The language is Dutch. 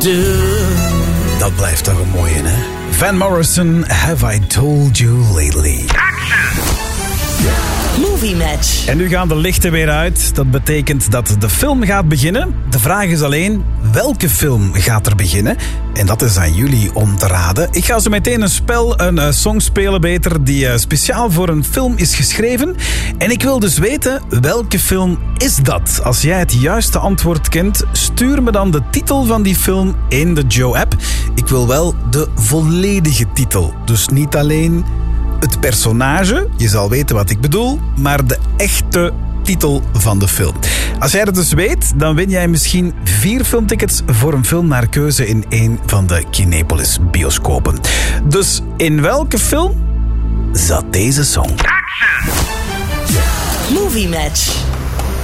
Dat blijft toch een mooie, hè? Van Morrison, Have I Told You Lately? Movie Match. En nu gaan de lichten weer uit. Dat betekent dat de film gaat beginnen. De vraag is alleen, welke film gaat er beginnen? En dat is aan jullie om te raden. Ik ga zo meteen een song spelen beter, die speciaal voor een film is geschreven. En ik wil dus weten, welke film is dat? Als jij het juiste antwoord kent, stuur me dan de titel van die film in de Joe-app. Ik wil wel de volledige titel. Dus niet alleen het personage, je zal weten wat ik bedoel, maar de echte titel van de film. Als jij dat dus weet, dan win jij misschien 4 filmtickets voor een film naar keuze in een van de Kinepolis bioscopen. Dus in welke film zat deze song? Movie Match.